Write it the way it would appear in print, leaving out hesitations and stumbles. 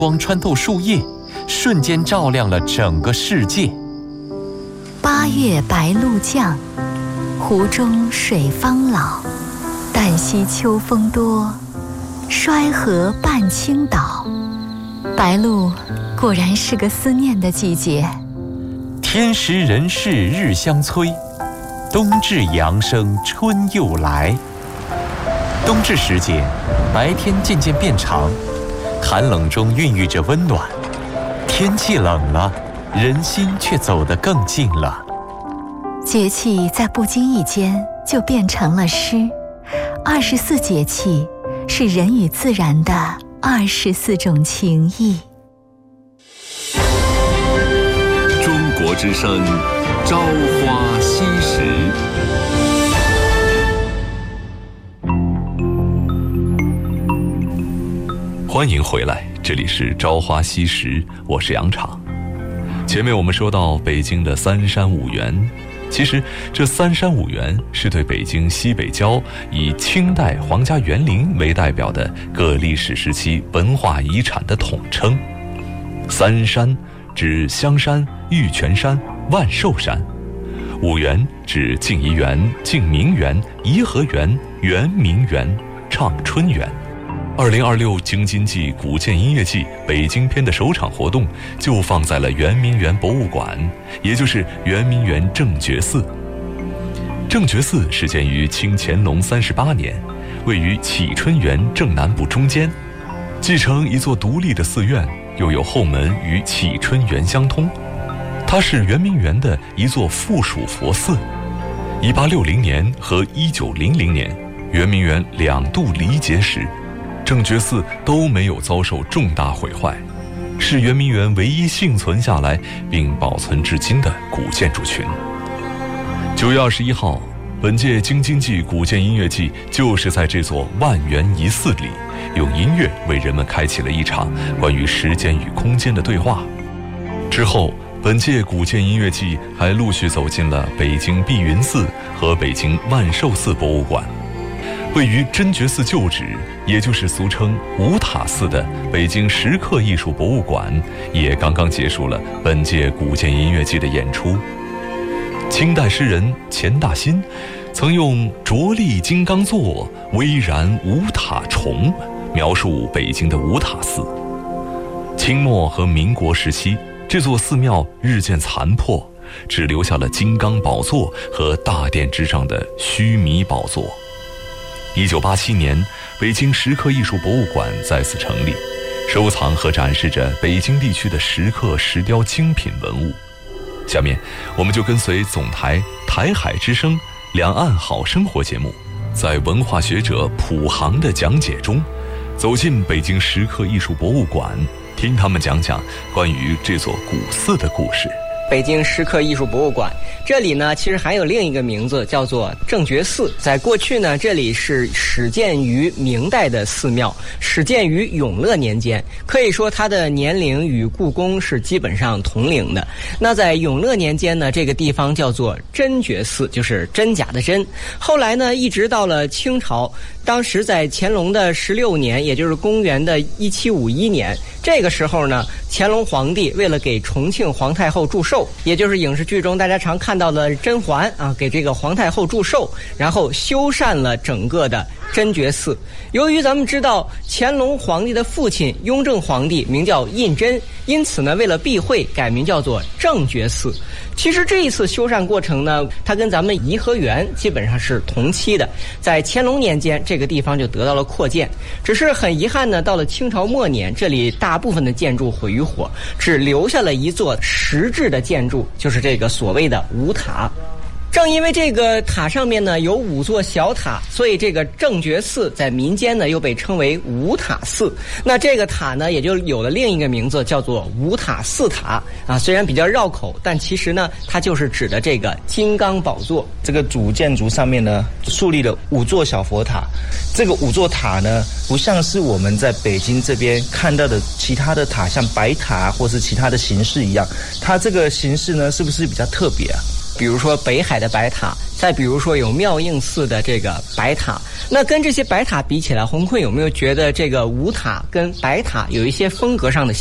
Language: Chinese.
光穿透树叶，瞬间照亮了整个世界。 8月白露降，湖中水方老。旦夕秋风多，衰河半倾倒。白露果然是个思念的季节。 天时人事日相催，冬至阳生春又来。冬至时节，白天渐渐变长，寒冷中孕育着温暖。天气冷了，人心却走得更近了。 节气在不经意间就变成了诗。24节气是人与自然的24种情谊。 中国之声，朝花夕拾。欢迎回来，这里是朝花夕拾，我是杨昶。前面我们说到北京的三山五园，其实这三山五园是对北京西北郊以清代皇家园林为代表的各历史时期文化遗产的统称。三山指香山、玉泉山、万寿山，五园指静怡园、静明园、颐和园、圆明园、畅春园。2026京津冀古建音乐季北京篇的首场活动就放在了圆明园博物馆，也就是圆明园正觉寺。正觉寺始建于清乾隆38年，位于启春园正南部中间，继承一座独立的寺院，又有后门与启春园相通。它是圆明园的一座附属佛寺。1860年和1900年，圆明园2度离劫时，正觉寺都没有遭受重大毁坏，是圆明园唯一幸存下来并保存至今的古建筑群。9月21号，本届京津冀古建音乐季就是在这座万园仪寺里，用音乐为人们开启了一场关于时间与空间的对话。之后，本届古建音乐季还陆续走进了北京碧云寺和北京万寿寺博物馆。位于真觉寺旧址，也就是俗称五塔寺的北京石刻艺术博物馆，也刚刚结束了本届古建音乐季的演出。清代诗人钱大新曾用着力金刚座，巍然五塔重描述北京的五塔寺。清末和民国时期，这座寺庙日渐残破，只留下了金刚宝座和大殿之上的须弥宝座。1987年，北京石刻艺术博物馆再次成立，收藏和展示着北京地区的石刻石雕精品文物。下面，我们就跟随总台台海之声两岸好生活节目，在文化学者普航的讲解中，走进北京石刻艺术博物馆，听他们讲讲关于这座古寺的故事。 北京石刻艺术博物馆，这里呢其实还有另一个名字，叫做正觉寺。在过去呢，这里是始建于明代的寺庙，始建于永乐年间，可以说它的年龄与故宫是基本上同龄的。那在永乐年间呢，这个地方叫做真觉寺，就是真假的真。后来呢，一直到了清朝，当时在乾隆的16年，也就是公元的1751年，这个时候呢，乾隆皇帝为了给重庆皇太后祝寿，也就是影视剧中大家常看到的甄嬛啊，给这个皇太后祝寿，然后修缮了整个的真觉寺。由于咱们知道乾隆皇帝的父亲雍正皇帝名叫胤禛，因此呢，为了避讳，改名叫做正觉寺。其实这一次修缮过程呢，它跟咱们颐和园基本上是同期的。在乾隆年间，这个地方就得到了扩建，只是很遗憾呢，到了清朝末年，这里大部分的建筑毁于火，只留下了一座实质的建筑，就是这个所谓的五塔。正因为这个塔上面呢有5座小塔，所以这个正觉寺在民间呢又被称为五塔寺。那这个塔呢也就有了另一个名字，叫做五塔寺塔啊。虽然比较绕口，但其实呢它就是指的这个金刚宝座。 这个主建筑上面呢树立了5座小佛塔。这个5座塔呢不像是我们在北京这边看到的其他的塔，像白塔或是其他的形式一样，它这个形式呢是不是比较特别啊？ 比如说北海的白塔，再比如说有妙应寺的这个白塔。那跟这些白塔比起来，洪坤有没有觉得这个五塔跟白塔有一些风格上的